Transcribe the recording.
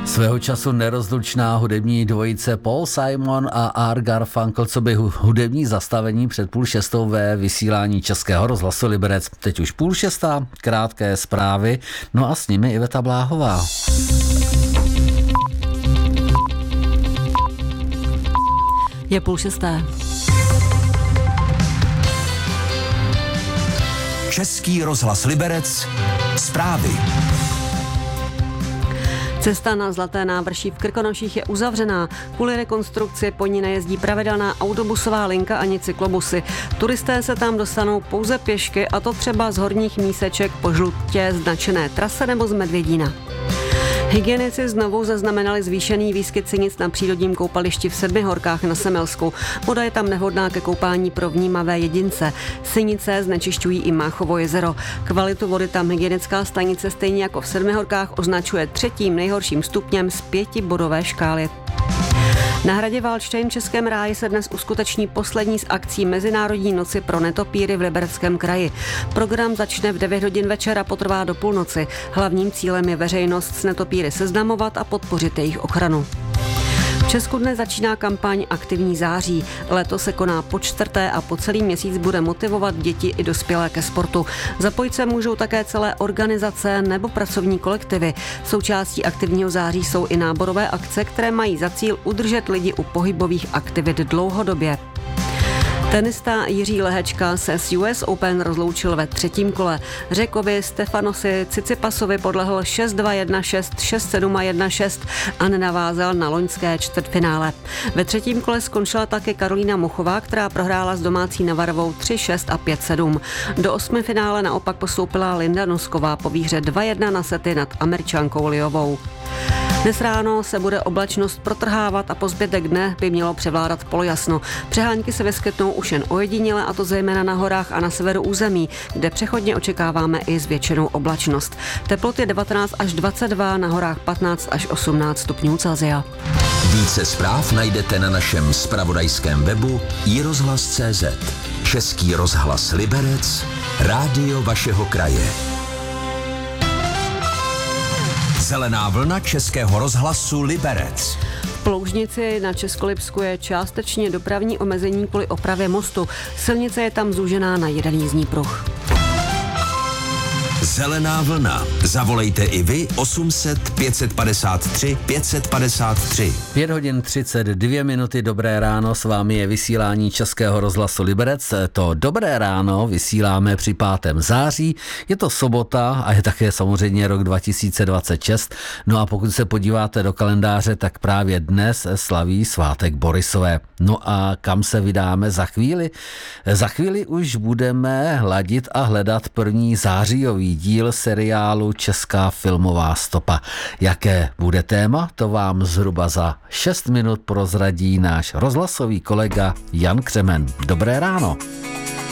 Svého času nerozlučná hudební dvojice Paul Simon a Art Garfunkel, co by hudební zastavení před 5:30 ve vysílání Českého rozhlasu Liberec. Teď už 5:30, krátké zprávy, no a s nimi Iveta Bláhová. Je 5:30. Český rozhlas Liberec, zprávy. Cesta na Zlaté návrší v Krkonoších je uzavřená. Kvůli rekonstrukci po ní nejezdí pravidelná autobusová linka ani cyklobusy. Turisté se tam dostanou pouze pěšky, a to třeba z Horních Míseček po žlutě značené trase nebo z Medvědína. Hygienici znovu zaznamenali zvýšený výskyt sinic na přírodním koupališti v Sedmihorkách na Semelsku. Voda je tam nevhodná ke koupání pro vnímavé jedince. Sinice znečišťují i Máchovo jezero. Kvalitu vody tam hygienická stanice stejně jako v Sedmihorkách označuje 3. nejhorším stupněm z 5bodové škály. Na hradě Valdštejn v Českém ráji se dnes uskuteční poslední z akcí Mezinárodní noci pro netopíry v Libereckém kraji. Program začne v 9 hodin večera, potrvá do půlnoci. Hlavním cílem je veřejnost s netopíry seznamovat a podpořit jejich ochranu. V Česku dnes začíná kampaň Aktivní září. Letos se koná po 4. a po celý měsíc bude motivovat děti i dospělé ke sportu. Zapojit se můžou také celé organizace nebo pracovní kolektivy. Součástí Aktivního září jsou i náborové akce, které mají za cíl udržet lidi u pohybových aktivit dlouhodobě. Tenista Jiří Lehečka se s US Open rozloučil ve 3. kole. Řekovi Stefanosi Tsitsipasovi podlehl 6-2, 1-6, 6-7 a 1-6 a nenavázal na loňské čtvrtfinále. Ve 3. kole skončila také Karolína Muchová, která prohrála s domácí Navarovou 3-6 a 5-7. Do 8. finále naopak postoupila Linda Nosková po výhře 2-1 na sety nad Američankou Liovou. Dnes ráno se bude oblačnost protrhávat a po zbytek dne by mělo převládat polojasno. Přehánky se vyskytnou už jen ojediněle, a to zejména na horách a na severu území, kde přechodně očekáváme i zvětšenou oblačnost. Teploty 19 až 22, na horách 15 až 18 stupňů Celsia. Více zpráv najdete na našem zpravodajském webu iRozhlas.cz. Český rozhlas Liberec, rádio vašeho kraje. Zelená vlna Českého rozhlasu Liberec. V Ploužnici na Českolipsku je částečně dopravní omezení kvůli opravě mostu. Silnice je tam zúžená na jeden jízdní pruh. Zelená vlna. Zavolejte i vy 800 553 553. 5 hodin 32 minuty, dobré ráno, s vámi je vysílání Českého rozhlasu Liberec. To dobré ráno vysíláme při 5. září, je to sobota a je také samozřejmě rok 2026. No a pokud se podíváte do kalendáře, tak právě dnes slaví svátek Borisové. No a kam se vydáme za chvíli? Za chvíli už budeme hladit a hledat první zářijový díl seriálu Česká filmová stopa. Jaké bude téma, to vám zhruba za 6 minut prozradí náš rozhlasový kolega Jan Křemen. Dobré ráno.